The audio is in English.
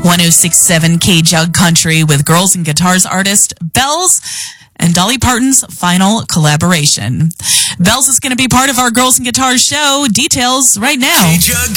106.7 K-Jug Country with Girls and Guitars artist Bells and Dolly Parton's final collaboration. Bells is going to be part of our Girls and Guitars show. Details right now.